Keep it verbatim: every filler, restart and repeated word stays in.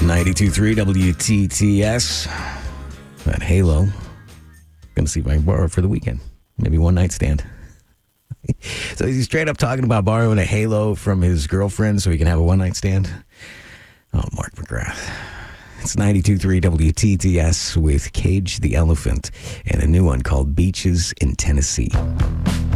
ninety-two point three W T T S. That Halo. Gonna see if I can borrow it for the weekend. Maybe one night stand. So he's straight up talking about borrowing a Halo from his girlfriend so he can have a one night stand. Oh, Mark McGrath. It's ninety-two point three W T T S with Cage the Elephant and a new one called Beaches in Tennessee.